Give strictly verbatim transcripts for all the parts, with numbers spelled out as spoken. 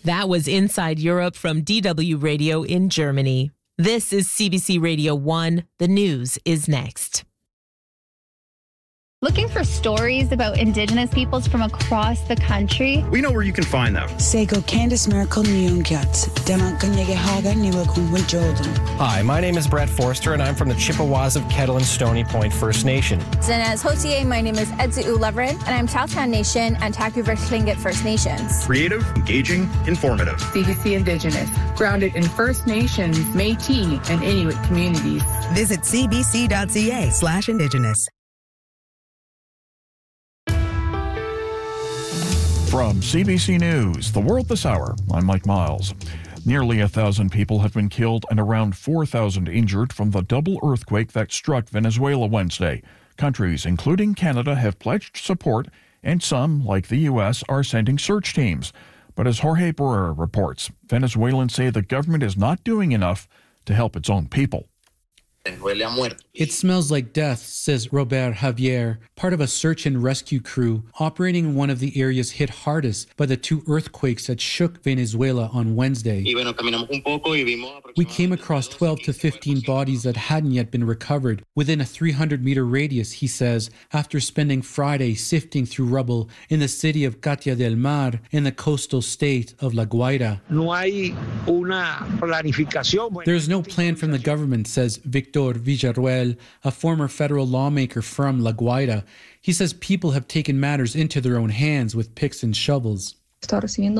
That was Inside Europe from D W Radio in Germany. This is C B C Radio one. The news is next. Looking for stories about Indigenous peoples from across the country? We know where you can find them. Sego Candice Miracle Nyungyat, Demankanyegehaga Niwakun Jordan. Hi, my name is Brett Forster, and I'm from the Chippewas of Kettle and Stony Point First Nation. Zinez Hotier, my name is Edzu Leverin, and I'm Tahltan Nation and Taku-Versh Tlingit First Nations. Creative, engaging, informative. C B C Indigenous, grounded in First Nations, Métis, and Inuit communities. Visit cbc.ca slash Indigenous. From C B C News, The World This Hour, I'm Mike Miles. Nearly a thousand people have been killed and around four thousand injured from the double earthquake that struck Venezuela Wednesday. Countries, including Canada, have pledged support, and some, like the U S, are sending search teams. But as Jorge Barrera reports, Venezuelans say the government is not doing enough to help its own people. It smells like death, says Robert Javier, part of a search and rescue crew operating in one of the areas hit hardest by the two earthquakes that shook Venezuela on Wednesday. We came across twelve to fifteen bodies that hadn't yet been recovered within a three hundred meter radius, he says, after spending Friday sifting through rubble in the city of Catia del Mar in the coastal state of La Guaira. There's no plan from the government, says Victor Villarruel, a former federal lawmaker from La Guaira. He says people have taken matters into their own hands with picks and shovels. We've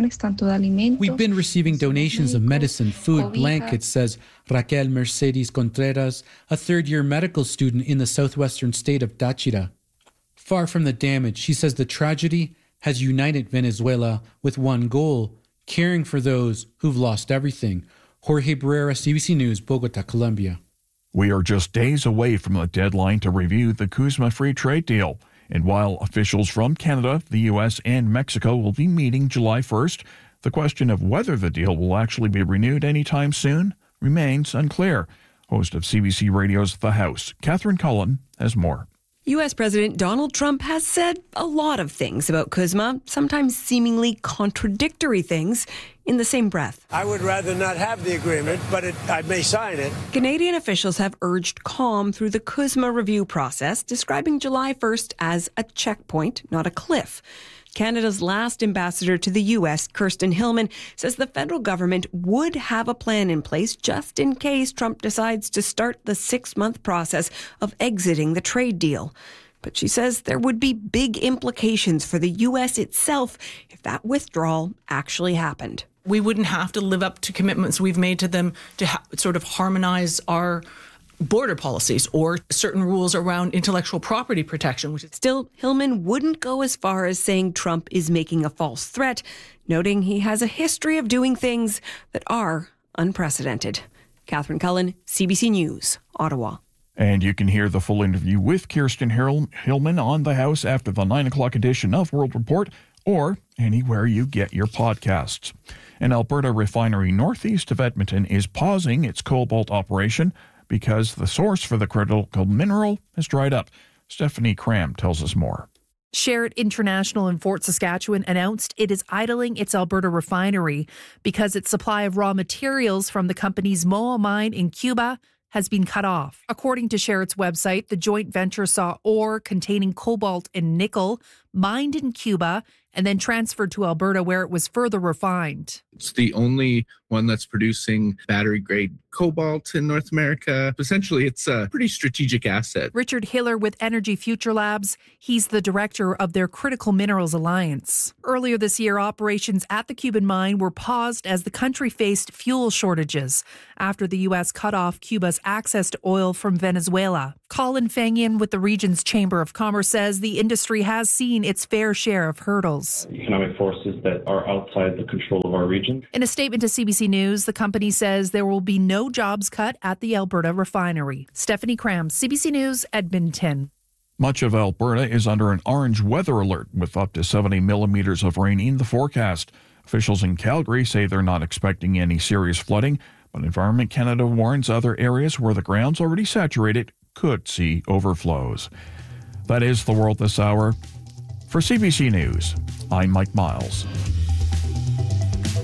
been receiving donations of medicine, food, blankets, says Raquel Mercedes Contreras, a third-year medical student in the southwestern state of Táchira. Far from the damage, she says the tragedy has united Venezuela with one goal, caring for those who've lost everything. Jorge Barrera, C B C News, Bogota, Colombia. We are just days away from the deadline to review the CUSMA free trade deal. And while officials from Canada, the U S, and Mexico will be meeting July first, the question of whether the deal will actually be renewed anytime soon remains unclear. Host of C B C Radio's The House, Catherine Cullen, has more. U S. President Donald Trump has said a lot of things about CUSMA, sometimes seemingly contradictory things, in the same breath. I would rather not have the agreement, but it, I may sign it. Canadian officials have urged calm through the CUSMA review process, describing July first as a checkpoint, not a cliff. Canada's last ambassador to the U S, Kirsten Hillman, says the federal government would have a plan in place just in case Trump decides to start the six-month process of exiting the trade deal. But she says there would be big implications for the U S itself if that withdrawal actually happened. We wouldn't have to live up to commitments we've made to them to ha- sort of harmonize our border policies or certain rules around intellectual property protection. Which is Still, Hillman wouldn't go as far as saying Trump is making a false threat, noting he has a history of doing things that are unprecedented. Catherine Cullen, C B C News, Ottawa. And you can hear the full interview with Kirsten Hillman on The House after the nine o'clock edition of World Report or anywhere you get your podcasts. An Alberta refinery northeast of Edmonton is pausing its cobalt operation because the source for the critical mineral has dried up. Stephanie Cram tells us more. Sherritt International in Fort Saskatchewan announced it is idling its Alberta refinery because its supply of raw materials from the company's Moa mine in Cuba has been cut off. According to Sherritt's website, the joint venture saw ore containing cobalt and nickel mined in Cuba and then transferred to Alberta, where it was further refined. It's the only one that's producing battery-grade cobalt in North America. Essentially, it's a pretty strategic asset. Richard Hiller with Energy Future Labs, he's the director of their Critical Minerals Alliance. Earlier this year, operations at the Cuban mine were paused as the country faced fuel shortages after the U S cut off Cuba's access to oil from Venezuela. Colin Fangian with the region's Chamber of Commerce says the industry has seen its fair share of hurdles. Economic forces that are outside the control of our region. In a statement to C B C News, the company says there will be no jobs cut at the Alberta refinery. Stephanie Cram, C B C News, Edmonton. Much of Alberta is under an orange weather alert with up to seventy millimeters of rain in the forecast. Officials in Calgary say they're not expecting any serious flooding, but Environment Canada warns other areas where the ground's already saturated could see overflows. That is the world this hour. For C B C News, I'm Mike Miles.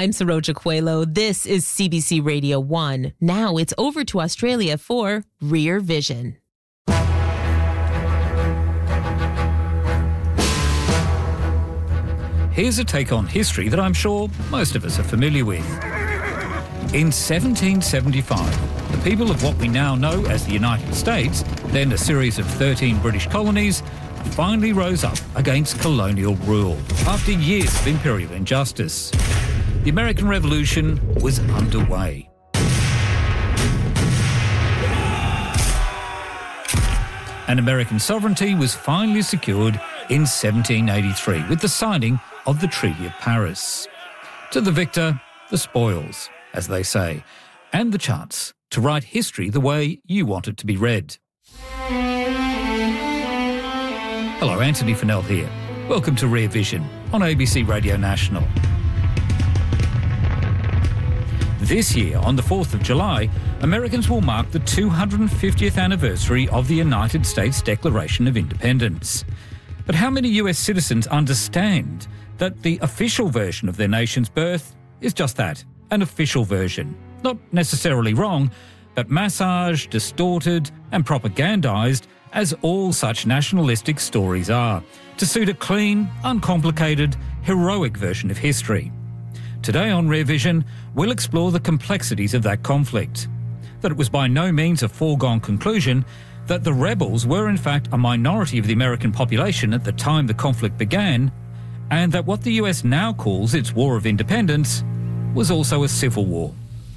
I'm Saroja Coelho. This is C B C Radio one. Now it's over to Australia for Rear Vision. Here's a take on history that I'm sure most of us are familiar with. In seventeen seventy-five, the people of what we now know as the United States, then a series of thirteen British colonies, finally rose up against colonial rule after years of imperial injustice. The American Revolution was underway. And American sovereignty was finally secured in seventeen eighty-three with the signing of the Treaty of Paris. To the victor, the spoils, as they say, and the chance to write history the way you want it to be read. Hello, Anthony Fennell here. Welcome to Rear Vision on A B C Radio National. This year, on the fourth of July, Americans will mark the two hundred fiftieth anniversary of the United States Declaration of Independence. But how many U S citizens understand that the official version of their nation's birth is just that, an official version? Not necessarily wrong, but massaged, distorted and propagandised, as all such nationalistic stories are, to suit a clean, uncomplicated, heroic version of history. Today on Rear Vision, we'll explore the complexities of that conflict. That it was by no means a foregone conclusion that the rebels were in fact a minority of the American population at the time the conflict began, and that what the U S now calls its War of Independence was also a civil war.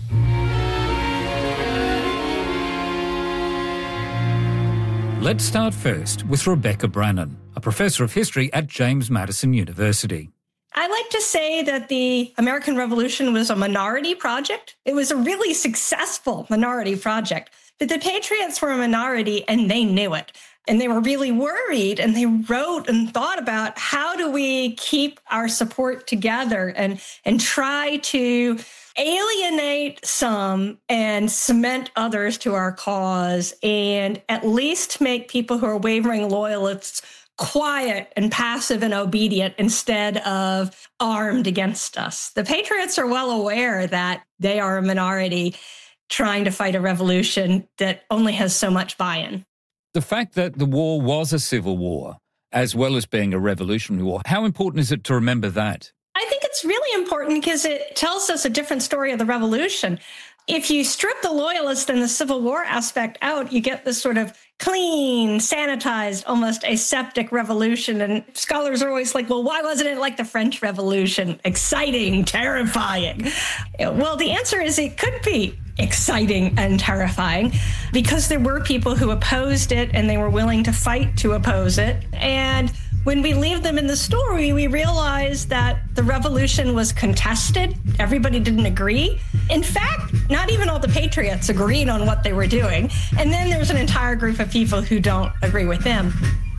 Let's start first with Rebecca Brannon, a professor of history at James Madison University. I like to say that the American Revolution was a minority project. It was a really successful minority project. But the Patriots were a minority and they knew it. And they were really worried, and they wrote and thought about how do we keep our support together and, and try to alienate some and cement others to our cause, and at least make people who are wavering loyalists quiet and passive and obedient instead of armed against us. The Patriots are well aware that they are a minority trying to fight a revolution that only has so much buy-in. The fact that the war was a civil war, as well as being a revolutionary war, how important is it to remember that? I think it's really important because it tells us a different story of the revolution. If you strip the loyalists and the Civil War aspect out, you get this sort of clean, sanitized, almost aseptic revolution. And scholars are always like, well, why wasn't it like the French Revolution? Exciting, terrifying. Well, the answer is it could be exciting and terrifying because there were people who opposed it and they were willing to fight to oppose it. And when we leave them in the story, we realize that the revolution was contested. Everybody didn't agree. In fact, not even all the patriots agreed on what they were doing. And then there's an entire group of people who don't agree with them.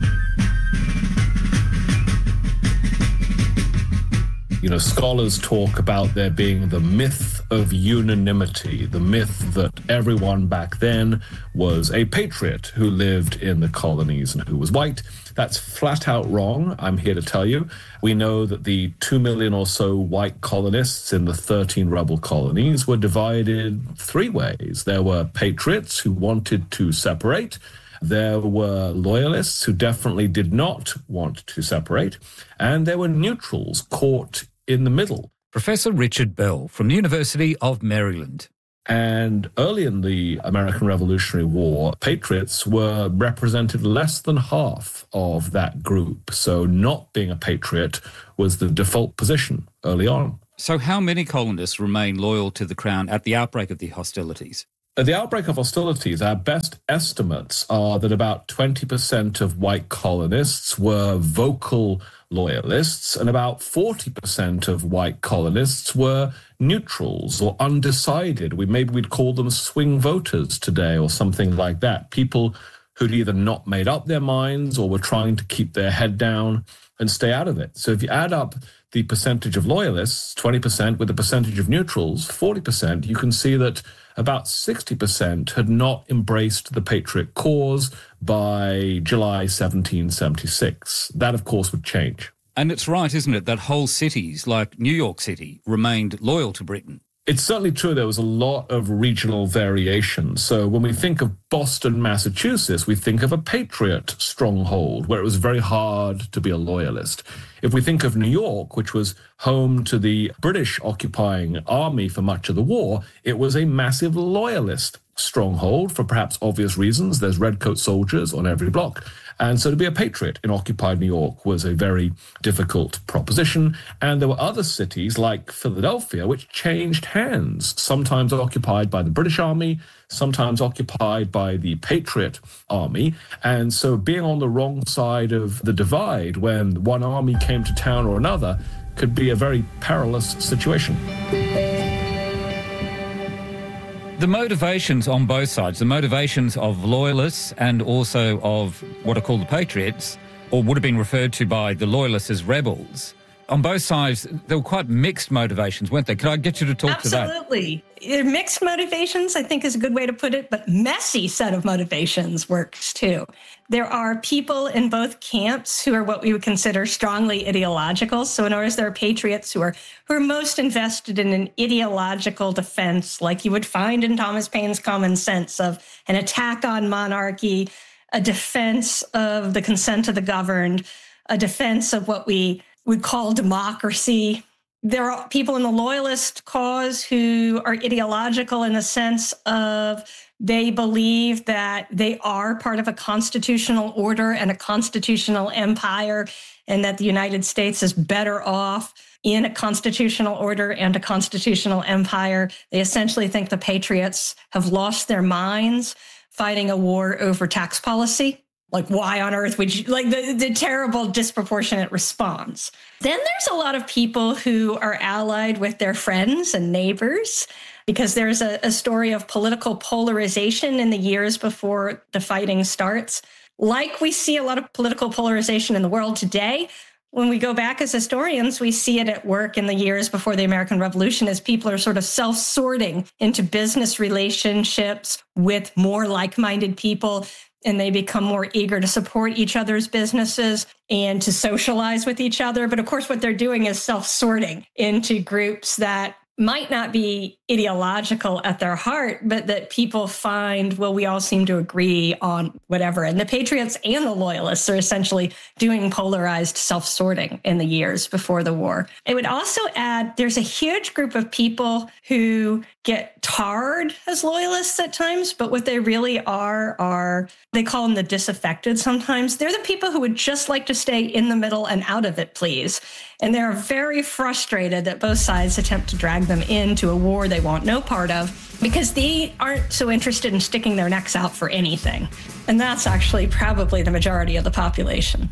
You know, scholars talk about there being the myth of unanimity, the myth that everyone back then was a patriot who lived in the colonies and who was white. That's flat out wrong, I'm here to tell you. We know that the two million or so white colonists in the thirteen rebel colonies were divided three ways. There were patriots who wanted to separate. There were loyalists who definitely did not want to separate. And there were neutrals caught in the middle. Professor Richard Bell from the University of Maryland. And early in the American Revolutionary War, patriots were represented less than half of that group. So not being a patriot was the default position early on. So how many colonists remained loyal to the Crown at the outbreak of the hostilities? At the outbreak of hostilities, our best estimates are that about twenty percent of white colonists were vocal loyalists and about forty percent of white colonists were neutrals or undecided. We maybe we'd call them swing voters today or something like that. People who'd either not made up their minds or were trying to keep their head down and stay out of it. So if you add up the percentage of loyalists, twenty percent, with the percentage of neutrals, forty percent, you can see that about sixty percent had not embraced the Patriot cause by July seventeen seventy-six. That, of course, would change. And it's right, isn't it, that whole cities like New York City remained loyal to Britain? It's certainly true there was a lot of regional variation. So when we think of Boston, Massachusetts, we think of a patriot stronghold where it was very hard to be a loyalist. If we think of New York, which was home to the British occupying army for much of the war, it was a massive loyalist stronghold for perhaps obvious reasons. There's redcoat soldiers on every block. And so to be a patriot in occupied New York was a very difficult proposition. And there were other cities like Philadelphia which changed hands, sometimes occupied by the British Army, sometimes occupied by the Patriot Army. And so being on the wrong side of the divide when one army came to town or another could be a very perilous situation. The motivations on both sides, the motivations of loyalists and also of what are called the patriots, or would have been referred to by the loyalists as rebels, on both sides, there were quite mixed motivations, weren't there? Could I get you to talk Absolutely. to that? Absolutely. Mixed motivations, I think, is a good way to put it, but messy set of motivations works too. There are people in both camps who are what we would consider strongly ideological. So in other words, there are patriots who are who are most invested in an ideological defense, like you would find in Thomas Paine's Common Sense, of an attack on monarchy, a defense of the consent of the governed, a defense of what we would call democracy. There are people in the loyalist cause who are ideological in the sense of they believe that they are part of a constitutional order and a constitutional empire, and that the United States is better off in a constitutional order and a constitutional empire. They essentially think the patriots have lost their minds fighting a war over tax policy. Like, why on earth would you, like the, the terrible disproportionate response. Then there's a lot of people who are allied with their friends and neighbors, because there's a, a story of political polarization in the years before the fighting starts. Like we see a lot of political polarization in the world today, when we go back as historians, we see it at work in the years before the American Revolution, as people are sort of self-sorting into business relationships with more like-minded people, and they become more eager to support each other's businesses and to socialize with each other. But of course, what they're doing is self-sorting into groups that might not be ideological at their heart, but that people find, well, we all seem to agree on whatever. And the patriots and the loyalists are essentially doing polarized self-sorting in the years before the war. I would also add, there's a huge group of people who get tarred as loyalists at times, but what they really are, are they call them the disaffected sometimes. They're the people who would just like to stay in the middle and out of it, please. And they're very frustrated that both sides attempt to drag them into a war they want no part of, because they aren't so interested in sticking their necks out for anything. And that's actually probably the majority of the population.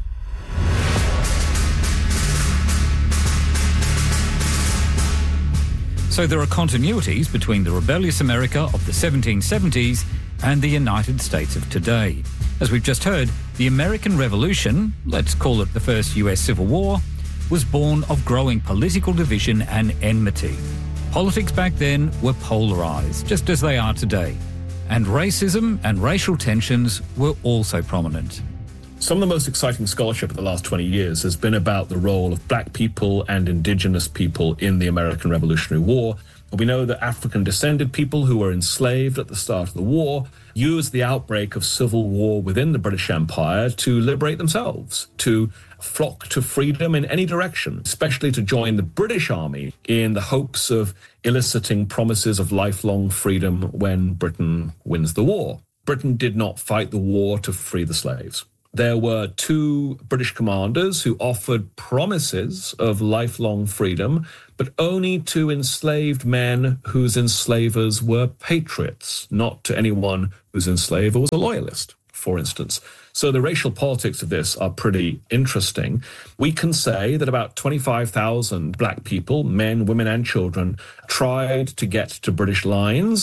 So there are continuities between the rebellious America of the seventeen seventies and the United States of today. As we've just heard, the American Revolution, let's call it the first U S Civil War, was born of growing political division and enmity. Politics back then were polarized, just as they are today. And racism and racial tensions were also prominent. Some of the most exciting scholarship of the last twenty years has been about the role of black people and indigenous people in the American Revolutionary War. We know that African-descended people who were enslaved at the start of the war used the outbreak of civil war within the British Empire to liberate themselves, to flock to freedom in any direction, especially to join the British Army in the hopes of eliciting promises of lifelong freedom when Britain wins the war. Britain did not fight the war to free the slaves. There were two British commanders who offered promises of lifelong freedom, but only to enslaved men whose enslavers were patriots, not to anyone whose enslaver was a loyalist, for instance. So the racial politics of this are pretty interesting. We can say that about twenty-five thousand black people, men, women, and children, tried to get to British lines,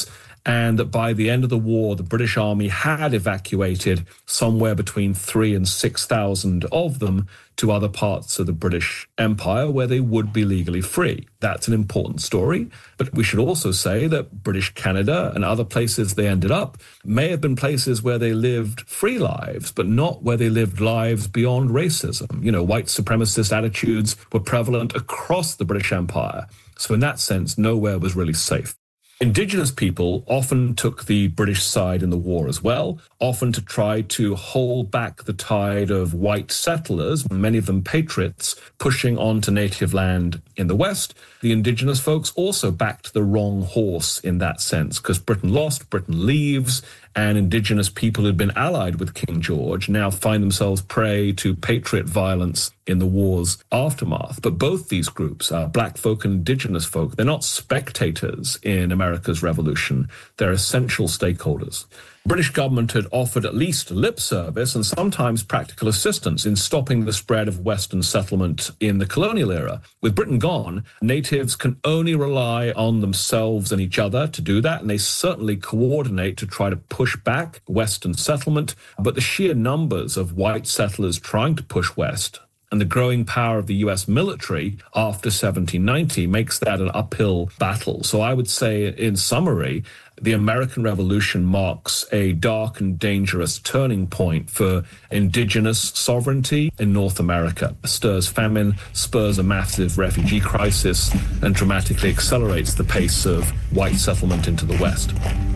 and that by the end of the war, the British Army had evacuated somewhere between three and six thousand of them to other parts of the British Empire where they would be legally free. That's an important story. But we should also say that British Canada and other places they ended up may have been places where they lived free lives, but not where they lived lives beyond racism. You know, white supremacist attitudes were prevalent across the British Empire. So in that sense, nowhere was really safe. Indigenous people often took the British side in the war as well, often to try to hold back the tide of white settlers, many of them patriots, pushing onto native land in the West. The indigenous folks also backed the wrong horse in that sense, because Britain lost, Britain leaves, and indigenous people who'd been allied with King George now find themselves prey to patriot violence in the war's aftermath. But both these groups, uh, black folk and indigenous folk, they're not spectators in America's revolution. They're essential stakeholders. British government had offered at least lip service and sometimes practical assistance in stopping the spread of Western settlement in the colonial era. With Britain gone, natives can only rely on themselves and each other to do that, and they certainly coordinate to try to push back Western settlement. But the sheer numbers of white settlers trying to push west and the growing power of the U S military after seventeen ninety makes that an uphill battle. So I would say, in summary, the American Revolution marks a dark and dangerous turning point for indigenous sovereignty in North America. It stirs famine, spurs a massive refugee crisis, and dramatically accelerates the pace of white settlement into the West.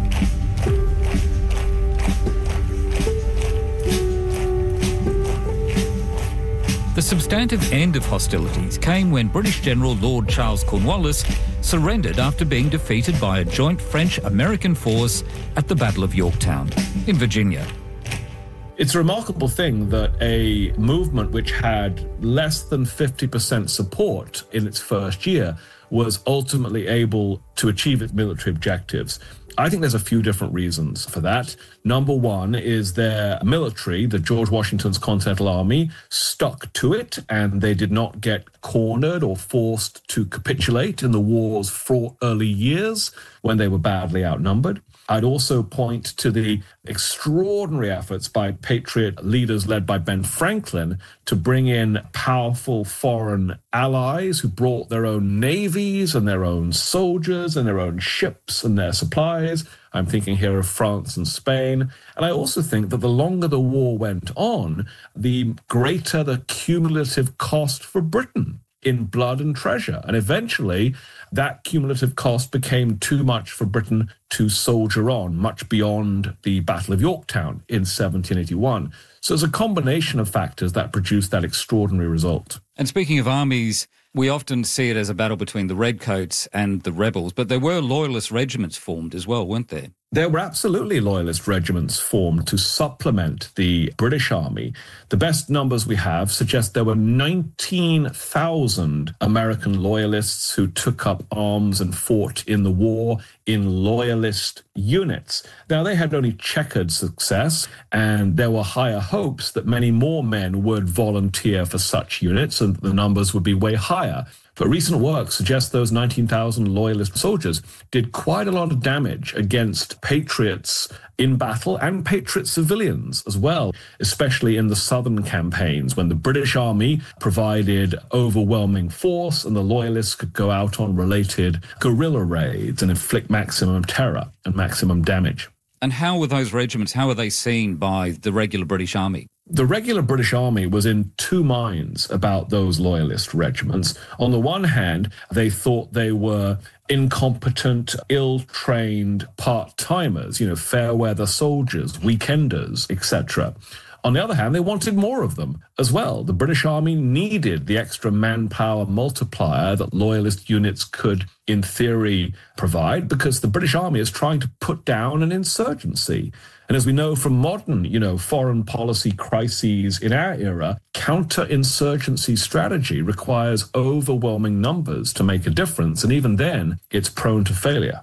The substantive end of hostilities came when British General Lord Charles Cornwallis surrendered after being defeated by a joint French-American force at the Battle of Yorktown in Virginia. It's a remarkable thing that a movement which had less than fifty percent support in its first year was ultimately able to achieve its military objectives. I think there's a few different reasons for that. Number one is their military, the George Washington's Continental Army, stuck to it, and they did not get cornered or forced to capitulate in the war's fraught early years when they were badly outnumbered. I'd also point to the extraordinary efforts by patriot leaders led by Ben Franklin to bring in powerful foreign allies who brought their own navies and their own soldiers and their own ships and their supplies. I'm thinking here of France and Spain. And I also think that the longer the war went on, the greater the cumulative cost for Britain in blood and treasure. And eventually, that cumulative cost became too much for Britain to soldier on, much beyond the Battle of Yorktown in seventeen eighty-one. So there's a combination of factors that produced that extraordinary result. And speaking of armies, we often see it as a battle between the Redcoats and the rebels, but there were loyalist regiments formed as well, weren't there? There were absolutely loyalist regiments formed to supplement the British Army. The best numbers we have suggest there were nineteen thousand American loyalists who took up arms and fought in the war in loyalist units. Now, they had only checkered success, and there were higher hopes that many more men would volunteer for such units, and the numbers would be way higher. But recent work suggests those nineteen thousand loyalist soldiers did quite a lot of damage against patriots in battle and patriot civilians as well, especially in the southern campaigns when the British Army provided overwhelming force and the loyalists could go out on related guerrilla raids and inflict maximum terror and maximum damage. And how were those regiments, how were they seen by the regular British Army? The regular British Army was in two minds about those loyalist regiments. On the one hand, they thought they were incompetent, ill-trained part-timers, you know, fair-weather soldiers, weekenders, et cetera. On the other hand, they wanted more of them as well. The British Army needed the extra manpower multiplier that loyalist units could, in theory, provide, because the British Army is trying to put down an insurgency. And as we know from modern, you know, foreign policy crises in our era, counterinsurgency strategy requires overwhelming numbers to make a difference. And even then, it's prone to failure.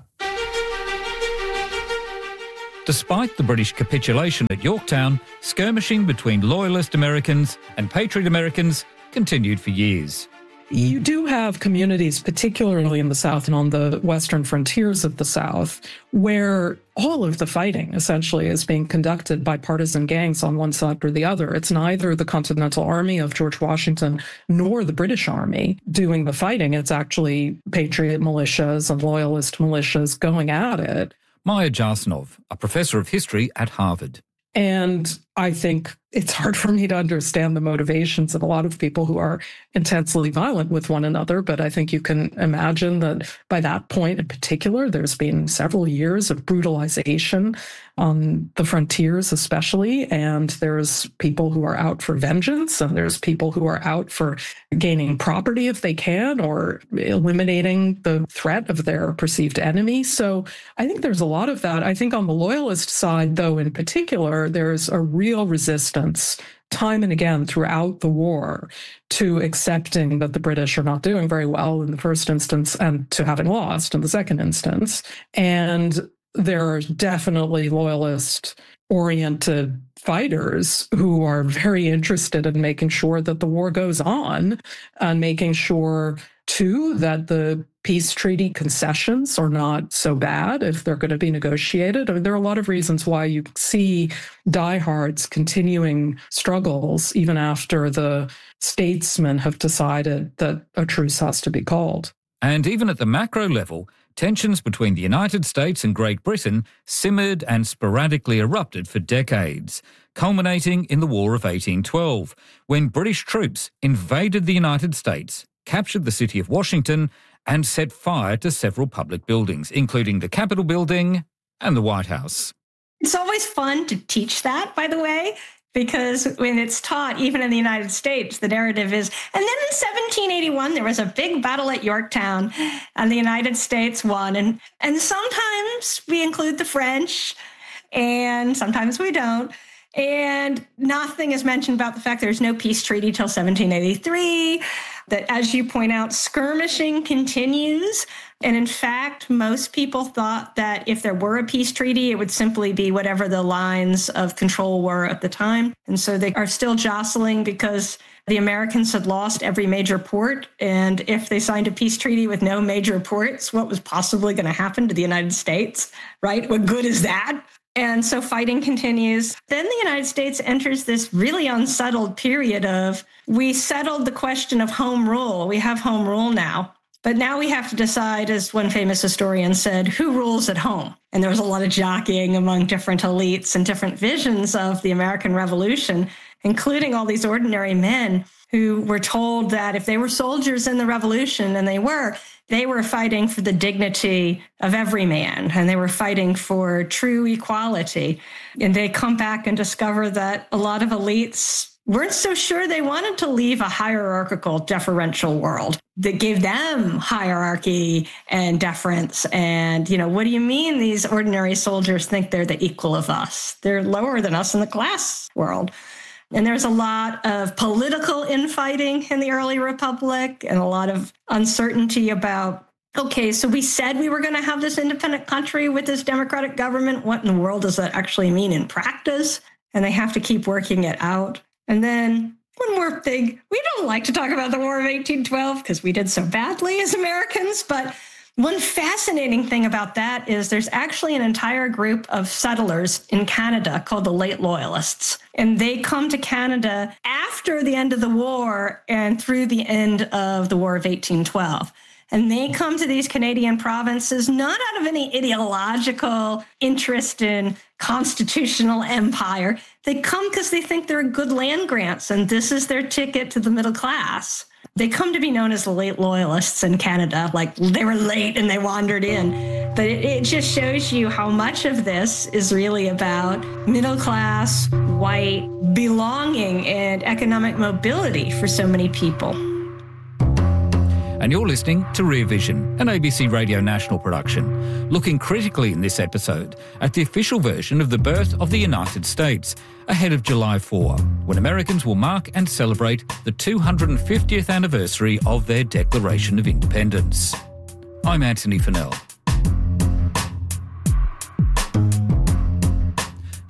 Despite the British capitulation at Yorktown, skirmishing between loyalist Americans and patriot Americans continued for years. You do have communities, particularly in the South and on the western frontiers of the South, where all of the fighting essentially is being conducted by partisan gangs on one side or the other. It's neither the Continental Army of George Washington nor the British Army doing the fighting. It's actually patriot militias and loyalist militias going at it. Maya Jasnov, a professor of history at Harvard. And I think it's hard for me to understand the motivations of a lot of people who are intensely violent with one another. But I think you can imagine that by that point in particular, there's been several years of brutalization on the frontiers especially. And there's people who are out for vengeance, and there's people who are out for gaining property if they can, or eliminating the threat of their perceived enemy. So I think there's a lot of that. I think on the loyalist side, though, in particular, there's a real resistance time and again throughout the war to accepting that the British are not doing very well in the first instance and to having lost in the second instance. And there are definitely loyalist-oriented fighters who are very interested in making sure that the war goes on and making sure, too, that the peace treaty concessions are not so bad if they're going to be negotiated. I mean, there are a lot of reasons why you see diehards continuing struggles even after the statesmen have decided that a truce has to be called. And even at the macro level, tensions between the United States and Great Britain simmered and sporadically erupted for decades, culminating in the War of eighteen twelve, when British troops invaded the United States, captured the city of Washington, and set fire to several public buildings, including the Capitol Building and the White House. It's always fun to teach that, by the way, because when it's taught, even in the United States, the narrative is, and then in seventeen eighty-one, there was a big battle at Yorktown, and the United States won. And, and sometimes we include the French, and sometimes we don't. And nothing is mentioned about the fact there's no peace treaty till seventeen eighty-three, that, as you point out, skirmishing continues. And in fact, most people thought that if there were a peace treaty, it would simply be whatever the lines of control were at the time. And so they are still jostling because the Americans had lost every major port. And if they signed a peace treaty with no major ports, what was possibly going to happen to the United States, right? What good is that? And so fighting continues. Then the United States enters this really unsettled period of, we settled the question of home rule. We have home rule now. But now we have to decide, as one famous historian said, who rules at home? And there was a lot of jockeying among different elites and different visions of the American Revolution, including all these ordinary men who were told that if they were soldiers in the Revolution, and they were, they were fighting for the dignity of every man, and they were fighting for true equality. And they come back and discover that a lot of elites weren't so sure they wanted to leave a hierarchical, deferential world that gave them hierarchy and deference. And, you know, what do you mean these ordinary soldiers think they're the equal of us? They're lower than us in the class world. And there's a lot of political infighting in the early republic and a lot of uncertainty about, okay, so we said we were going to have this independent country with this democratic government. What in the world does that actually mean in practice? And they have to keep working it out. And then one more thing, we don't like to talk about the War of eighteen twelve because we did so badly as Americans, but one fascinating thing about that is there's actually an entire group of settlers in Canada called the Late Loyalists. And they come to Canada after the end of the war and through the end of the War of eighteen twelve. And they come to these Canadian provinces not out of any ideological interest in constitutional empire. They come because they think they're good land grants, and this is their ticket to the middle class. They come to be known as the Late Loyalists in Canada, like they were late and they wandered in. But it, it just shows you how much of this is really about middle class, white, belonging and economic mobility for so many people. And you're listening to Rear Vision, an A B C Radio National production, looking critically in this episode at the official version of the birth of the United States, ahead of July fourth, when Americans will mark and celebrate the two hundred fiftieth anniversary of their Declaration of Independence. I'm Anthony Fennell.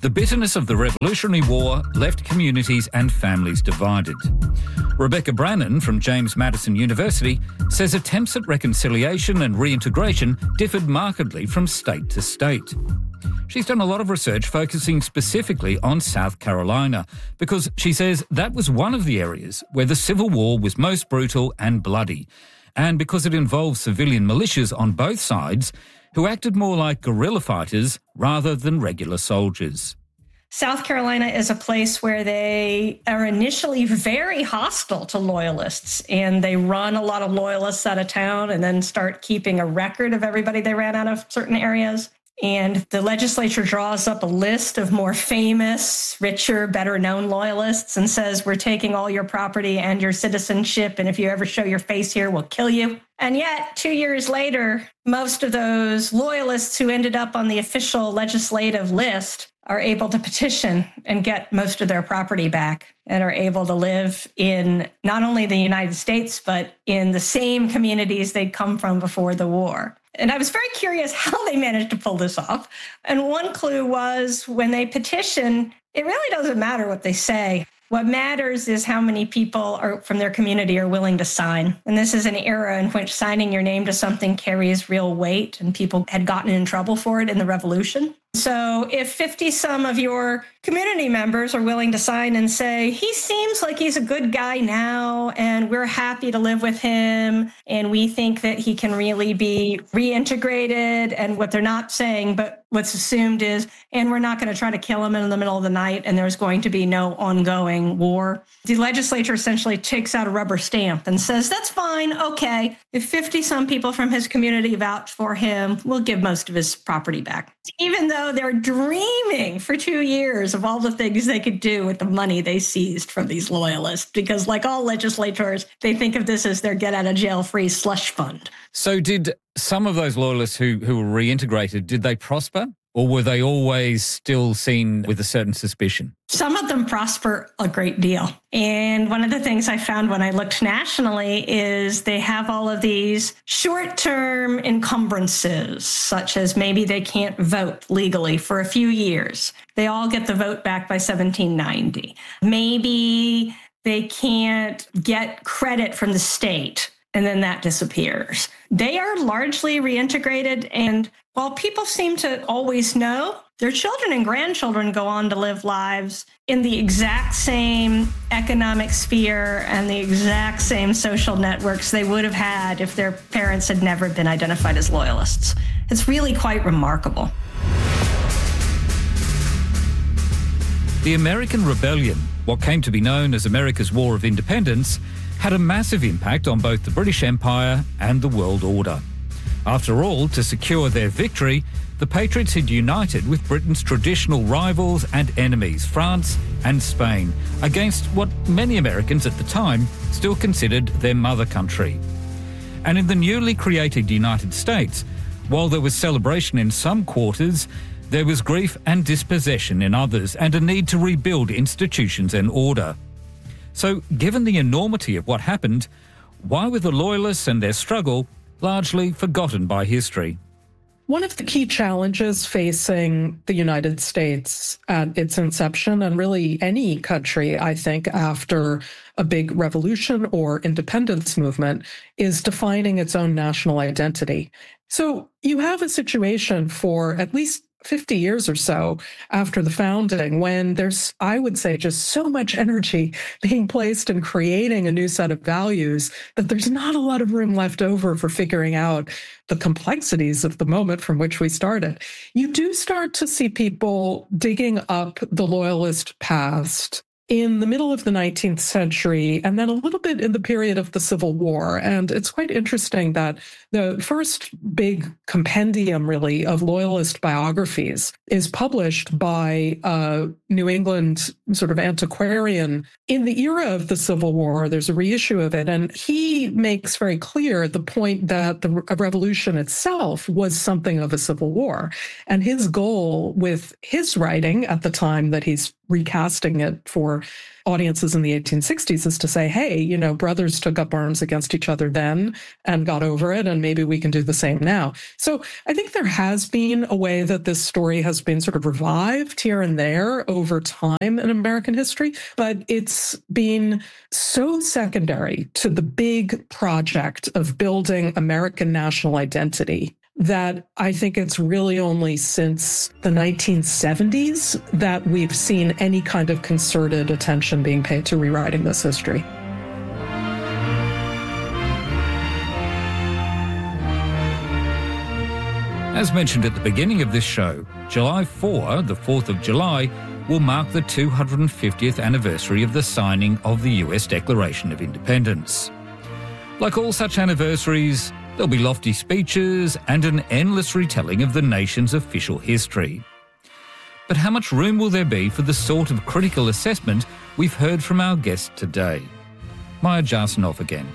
The bitterness of the Revolutionary War left communities and families divided. Rebecca Brannon from James Madison University says attempts at reconciliation and reintegration differed markedly from state to state. She's done a lot of research focusing specifically on South Carolina because she says that was one of the areas where the Civil War was most brutal and bloody, and because it involved civilian militias on both sides who acted more like guerrilla fighters rather than regular soldiers. South Carolina is a place where they are initially very hostile to loyalists, and they run a lot of loyalists out of town and then start keeping a record of everybody they ran out of certain areas. And the legislature draws up a list of more famous, richer, better-known loyalists and says, we're taking all your property and your citizenship, and if you ever show your face here, we'll kill you. And yet, two years later, most of those loyalists who ended up on the official legislative list are able to petition and get most of their property back and are able to live in not only the United States, but in the same communities they'd come from before the war. And I was very curious how they managed to pull this off. And one clue was when they petition, it really doesn't matter what they say. What matters is how many people are from their community are willing to sign. And this is an era in which signing your name to something carries real weight, and people had gotten in trouble for it in the Revolution. So if fifty-some of your community members are willing to sign and say, he seems like he's a good guy now, and we're happy to live with him, and we think that he can really be reintegrated, and what they're not saying, but what's assumed is, and we're not going to try to kill him in the middle of the night, and there's going to be no ongoing war. The legislature essentially takes out a rubber stamp and says, that's fine, okay. If fifty-some people from his community vouch for him, we'll give most of his property back. Even though they're dreaming for two years of all the things they could do with the money they seized from these loyalists, because like all legislators, they think of this as their get-out-of-jail-free slush fund. So did some of those loyalists who, who were reintegrated, did they prosper? Or were they always still seen with a certain suspicion? Some of them prosper a great deal. And one of the things I found when I looked nationally is they have all of these short-term encumbrances, such as maybe they can't vote legally for a few years. They all get the vote back by seventeen ninety. Maybe they can't get credit from the state, and then that disappears. They are largely reintegrated, and while people seem to always know, their children and grandchildren go on to live lives in the exact same economic sphere and the exact same social networks they would have had if their parents had never been identified as loyalists. It's really quite remarkable. The American Rebellion, what came to be known as America's War of Independence, had a massive impact on both the British Empire and the world order. After all, to secure their victory, the Patriots had united with Britain's traditional rivals and enemies, France and Spain, against what many Americans at the time still considered their mother country. And in the newly created United States, while there was celebration in some quarters, there was grief and dispossession in others, and a need to rebuild institutions and order. So, given the enormity of what happened, why were the Loyalists and their struggle largely forgotten by history? One of the key challenges facing the United States at its inception, and really any country, I think, after a big revolution or independence movement, is defining its own national identity. So you have a situation for at least fifty years or so after the founding, when there's, I would say, just so much energy being placed in creating a new set of values that there's not a lot of room left over for figuring out the complexities of the moment from which we started. You do start to see people digging up the Loyalist past in the middle of the nineteenth century, and then a little bit in the period of the Civil War. And it's quite interesting that the first big compendium, really, of Loyalist biographies is published by a New England sort of antiquarian in the era of the Civil War. There's a reissue of it, and he makes very clear the point that the revolution itself was something of a civil war. And his goal with his writing at the time that he's recasting it for audiences in the eighteen sixties is to say, hey, you know, brothers took up arms against each other then and got over it, and maybe we can do the same now. So I think there has been a way that this story has been sort of revived here and there over time in American history, but it's been so secondary to the big project of building American national identity that I think it's really only since the nineteen seventies that we've seen any kind of concerted attention being paid to rewriting this history. As mentioned at the beginning of this show, July fourth, the fourth of July, will mark the two hundred fiftieth anniversary of the signing of the U S Declaration of Independence. Like all such anniversaries, there'll be lofty speeches and an endless retelling of the nation's official history. But how much room will there be for the sort of critical assessment we've heard from our guest today? Maya Jasanoff again.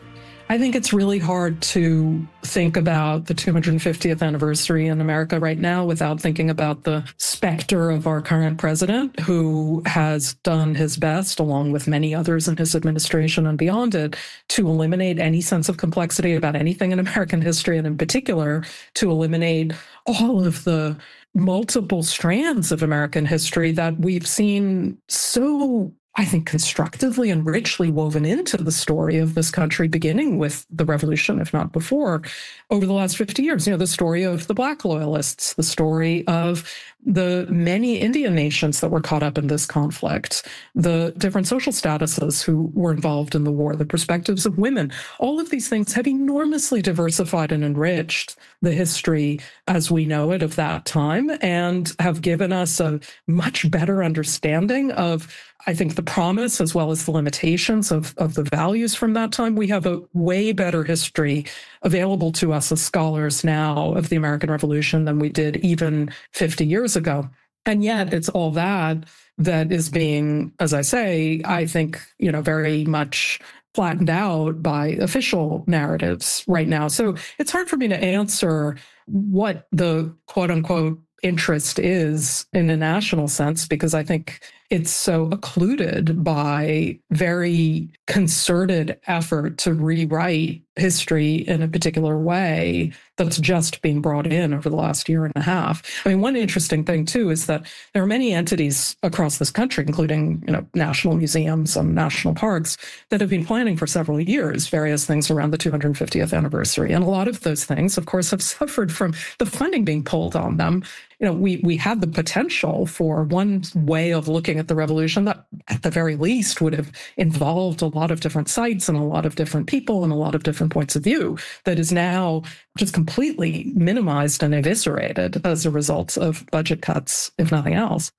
I think it's really hard to think about the two hundred fiftieth anniversary in America right now without thinking about the specter of our current president, who has done his best, along with many others in his administration and beyond it, to eliminate any sense of complexity about anything in American history, and in particular, to eliminate all of the multiple strands of American history that we've seen so, I think, constructively and richly woven into the story of this country, beginning with the revolution, if not before, over the last fifty years. You know, the story of the Black Loyalists, the story of the many Indian nations that were caught up in this conflict, the different social statuses who were involved in the war, the perspectives of women. All of these things have enormously diversified and enriched the history as we know it of that time, and have given us a much better understanding of, I think, the promise as well as the limitations of, of the values from that time. We have a way better history available to us as scholars now of the American Revolution than we did even fifty years ago. And yet it's all that that is being, as I say, I think, you know, very much flattened out by official narratives right now. So it's hard for me to answer what the quote unquote interest is in a national sense, because I think it's so occluded by very concerted effort to rewrite history in a particular way that's just being brought in over the last year and a half. I mean, one interesting thing, too, is that there are many entities across this country, including, you know, national museums and national parks, that have been planning for several years various things around the two hundred fiftieth anniversary. And a lot of those things, of course, have suffered from the funding being pulled on them. You know, we we had the potential for one way of looking at the revolution that, at the very least, would have involved a lot of different sites and a lot of different people and a lot of different points of view, that is now just completely minimized and eviscerated as a result of budget cuts, if nothing else.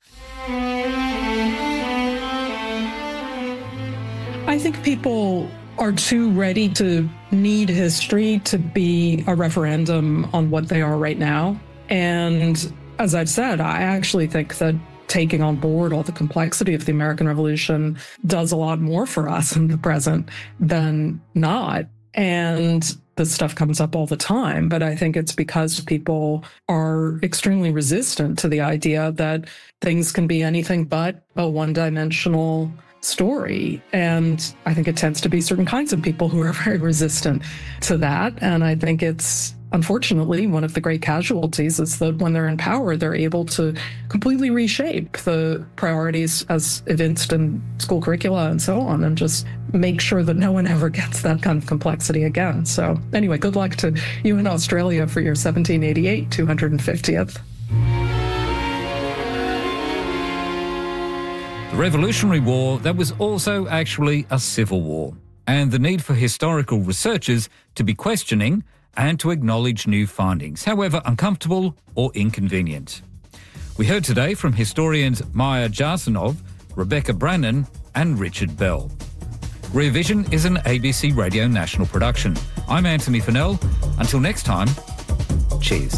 I think people are too ready to need history to be a referendum on what they are right now. And as I've said, I actually think that taking on board all the complexity of the American Revolution does a lot more for us in the present than not. And this stuff comes up all the time, but I think it's because people are extremely resistant to the idea that things can be anything but a one-dimensional story. And I think it tends to be certain kinds of people who are very resistant to that. And I think it's, unfortunately, one of the great casualties is that when they're in power, they're able to completely reshape the priorities as evinced in school curricula and so on, and just make sure that no one ever gets that kind of complexity again. So anyway, good luck to you in Australia for your seventeen eighty-eight two hundred fiftieth. The Revolutionary War, that was also actually a civil war, and the need for historical researchers to be questioning and to acknowledge new findings, however uncomfortable or inconvenient. We heard today from historians Maya Jasanoff, Rebecca Brannon and Richard Bell. Rear Vision is an A B C Radio National production. I'm Anthony Fennell. Until next time, cheers.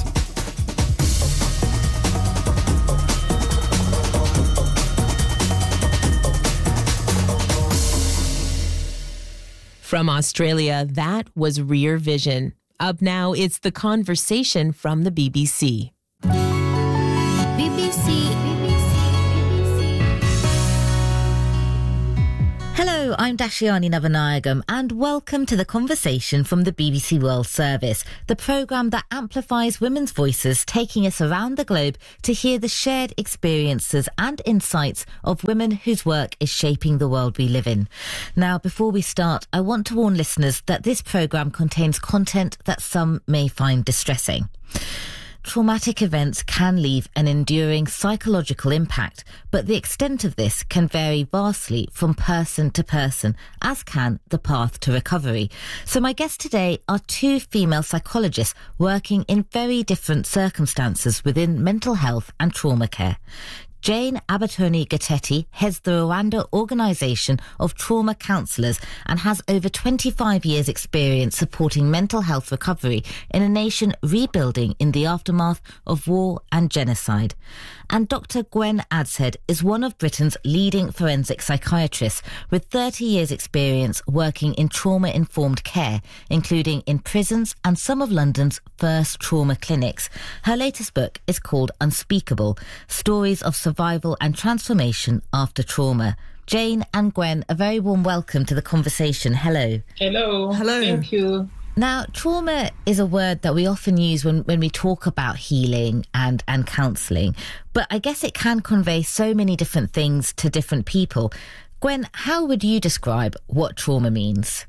From Australia, that was Rear Vision. Up now, it's The Conversation from the B B C. B B C, B B C, B B C. Hello, I'm Dashiani Navanayagam and welcome to The Conversation from the B B C World Service, the programme that amplifies women's voices, taking us around the globe to hear the shared experiences and insights of women whose work is shaping the world we live in. Now, before we start, I want to warn listeners that this programme contains content that some may find distressing. Traumatic events can leave an enduring psychological impact, but the extent of this can vary vastly from person to person, as can the path to recovery. So my guests today are two female psychologists working in very different circumstances within mental health and trauma care. Jane Abatoni-Gatetti heads the Rwanda Organisation of Trauma Counsellors and has over twenty-five years' experience supporting mental health recovery in a nation rebuilding in the aftermath of war and genocide. And Doctor Gwen Adshead is one of Britain's leading forensic psychiatrists with thirty years' experience working in trauma-informed care, including in prisons and some of London's first trauma clinics. Her latest book is called Unspeakable, Stories of Survival and Transformation After Trauma. Jane and Gwen, a very warm welcome to the conversation. Hello. Hello. Hello. Thank you. Now, trauma is a word that we often use when, when we talk about healing and, and counselling, but I guess it can convey so many different things to different people. Gwen, how would you describe what trauma means?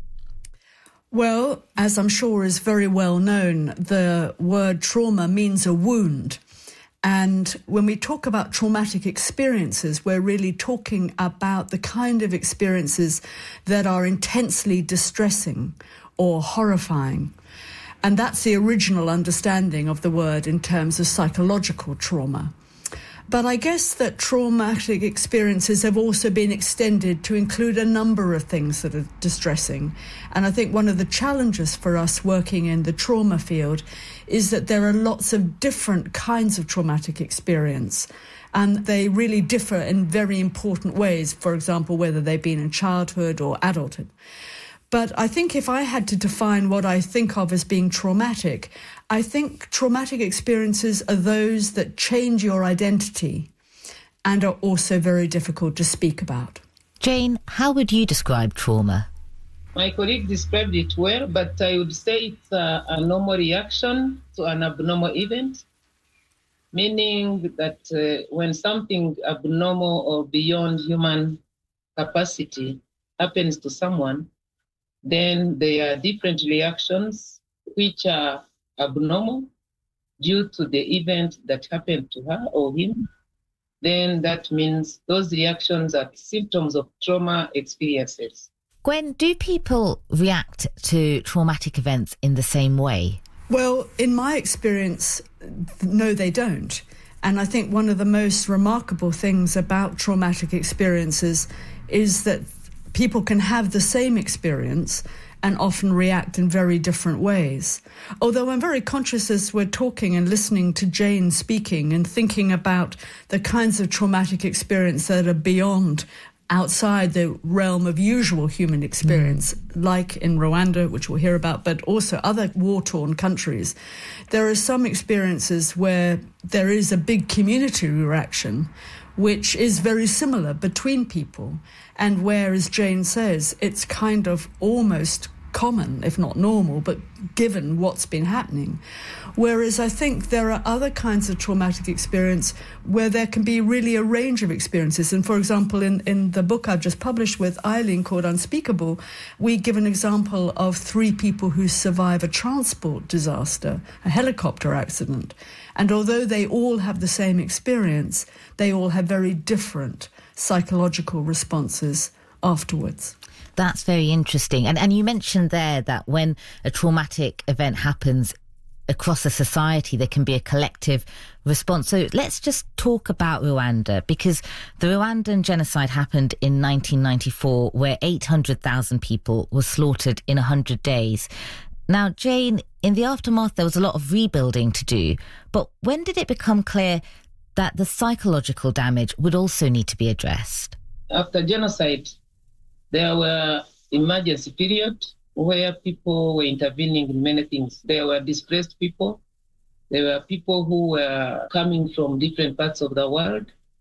Well, as I'm sure is very well known, the word trauma means a wound. And when we talk about traumatic experiences, we're really talking about the kind of experiences that are intensely distressing or horrifying. And that's the original understanding of the word in terms of psychological trauma. But I guess that traumatic experiences have also been extended to include a number of things that are distressing. And I think one of the challenges for us working in the trauma field is that there are lots of different kinds of traumatic experience. And they really differ in very important ways, for example, whether they've been in childhood or adulthood. But I think if I had to define what I think of as being traumatic, I think traumatic experiences are those that change your identity and are also very difficult to speak about. Jane, how would you describe trauma? My colleague described it well, but I would say it's a, a normal reaction to an abnormal event, meaning that uh, when something abnormal or beyond human capacity happens to someone, then there are different reactions which are abnormal due to the event that happened to her or him. Then that means those reactions are symptoms of trauma experiences. Gwen, do people react to traumatic events in the same way? Well, in my experience, no, they don't. And I think one of the most remarkable things about traumatic experiences is that people can have the same experience and often react in very different ways. Although I'm very conscious as we're talking and listening to Jane speaking and thinking about the kinds of traumatic experience that are beyond, outside the realm of usual human experience, mm. like in Rwanda, which we'll hear about, but also other war-torn countries. There are some experiences where there is a big community reaction, which is very similar between people, and where, as Jane says, it's kind of almost common, if not normal, but given what's been happening. Whereas I think there are other kinds of traumatic experience where there can be really a range of experiences. And for example, in, in the book I've just published with Eileen called Unspeakable, we give an example of three people who survive a transport disaster, a helicopter accident. And although they all have the same experience, they all have very different psychological responses afterwards. That's very interesting. And and you mentioned there that when a traumatic event happens across a society, there can be a collective response. So let's just talk about Rwanda, because the Rwandan genocide happened in nineteen ninety-four, where eight hundred thousand people were slaughtered in one hundred days. Now, Jane, in the aftermath, there was a lot of rebuilding to do. But when did it become clear that the psychological damage would also need to be addressed? After genocide, there were emergency periods where people were intervening in many things. There were displaced people. There were people who were coming from different parts of the world.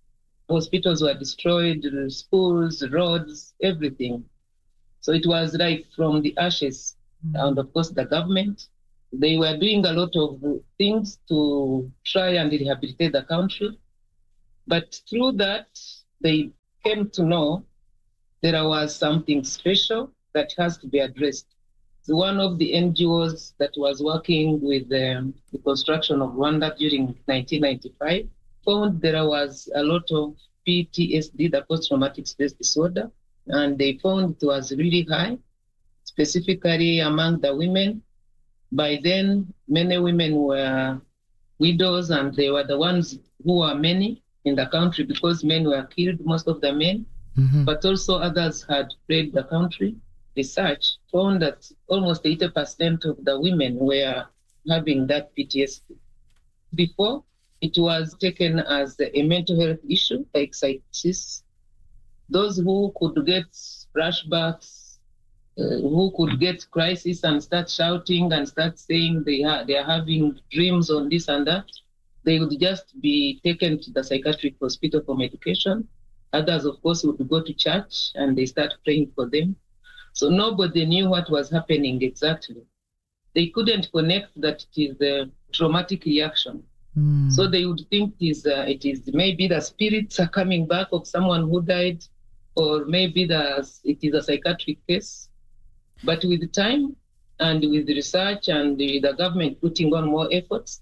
Hospitals were destroyed, schools, roads, everything. So it was like from the ashes. Mm. And of course, the government, they were doing a lot of things to try and rehabilitate the country. But through that, they came to know there was something special that has to be addressed. So one of the N G Os that was working with um, the construction of Rwanda during nineteen ninety-five found there was a lot of P T S D, the post-traumatic stress disorder, and they found it was really high, specifically among the women. By then, many women were widows, and they were the ones who were many in the country because men were killed, most of the men, mm-hmm. but also others had fled the country. Research found that almost eighty percent of the women were having that P T S D. Before, it was taken as a mental health issue, like psychosis. Those who could get flashbacks, uh, who could get crisis and start shouting and start saying they, ha- they are having dreams on this and that, they would just be taken to the psychiatric hospital for medication. Others, of course, would go to church and they start praying for them. So nobody knew what was happening exactly. They couldn't connect that it is a traumatic reaction. Mm. So they would think it is, uh, it is maybe the spirits are coming back of someone who died, or maybe the, it is a psychiatric case. But with time and with research and the, the government putting on more efforts,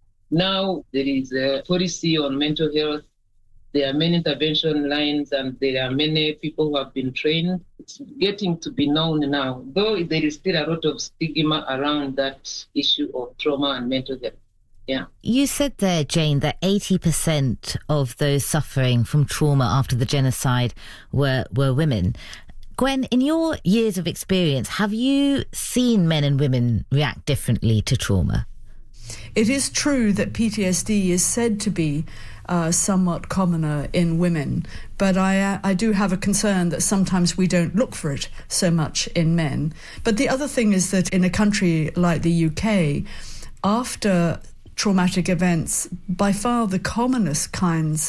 now there is a policy on mental health. There are many intervention lines and there are many people who have been trained. It's getting to be known now, though there is still a lot of stigma around that issue of trauma and mental health. Yeah. You said there, Jane, that eighty percent of those suffering from trauma after the genocide were, were women. Gwen, in your years of experience, have you seen men and women react differently to trauma? It is true that P T S D is said to be uh, somewhat commoner in women, but I, uh, I do have a concern that sometimes we don't look for it so much in men. But the other thing is that in a country like the U K, after traumatic events, by far the commonest kinds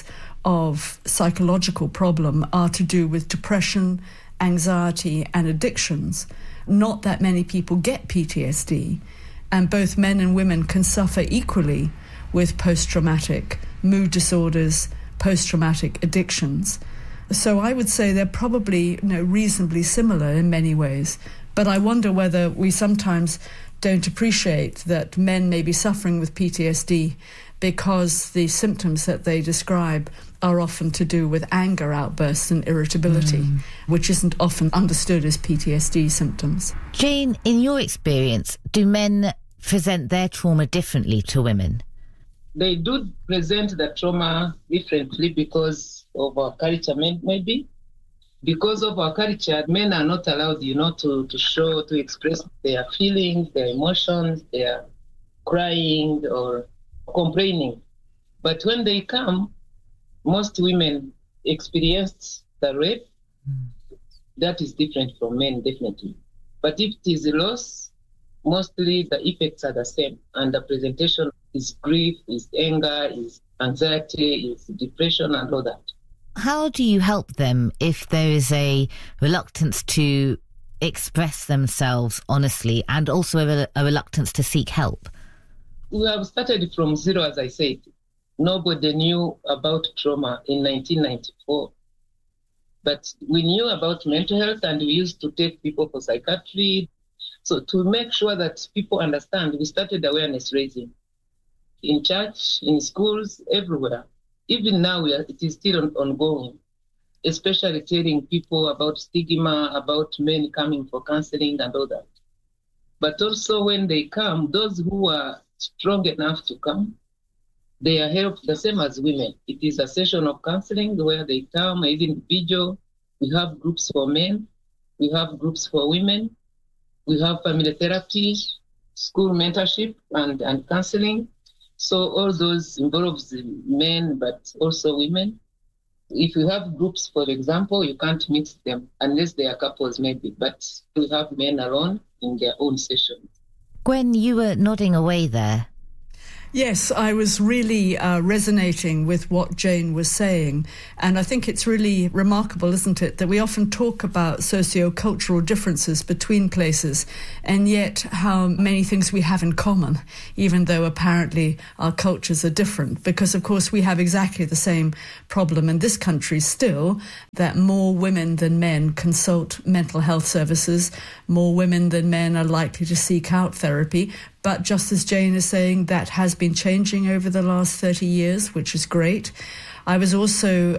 of psychological problem are to do with depression, anxiety and addictions. Not that many people get P T S D, and both men and women can suffer equally with post-traumatic mood disorders, post-traumatic addictions. So I would say they're probably, you know, reasonably similar in many ways, but I wonder whether we sometimes don't appreciate that men may be suffering with P T S D because the symptoms that they describe are often to do with anger outbursts and irritability, mm. which isn't often understood as P T S D symptoms. Jane, in your experience, do men present their trauma differently to women? They do present the trauma differently because of our culture, maybe. Because of our culture, men are not allowed, you know, to, to show, to express their feelings, their emotions, their crying or complaining. But when they come, most women experienced the rape. Mm. That is different from men, definitely. But if it is a loss, mostly the effects are the same. And the presentation is grief, is anger, is anxiety, is depression and all that. How do you help them if there is a reluctance to express themselves honestly and also a, a reluctance to seek help? We have started from zero, as I said. Nobody knew about trauma in nineteen ninety-four. But we knew about mental health and we used to take people for psychiatry. So to make sure that people understand, we started awareness raising in church, in schools, everywhere. Even now, we are, it is still on, ongoing, especially telling people about stigma, about men coming for counseling and all that. But also when they come, those who are strong enough to come, they are helped the same as women. It is a session of counseling where they come, even video. We have groups for men. We have groups for women. We have family therapy, school mentorship, and, and counseling. So all those involves men, but also women. If you have groups, for example, you can't mix them unless they are couples maybe, but we have men alone in their own sessions. Gwen, you were nodding away there. Yes, I was really uh, resonating with what Jane was saying. And I think it's really remarkable, isn't it, that we often talk about socio-cultural differences between places, and yet how many things we have in common, even though apparently our cultures are different. Because, of course, we have exactly the same problem in this country still, that more women than men consult mental health services, more women than men are likely to seek out therapy. But just as Jane is saying, that has been changing over the last thirty years, which is great. I was also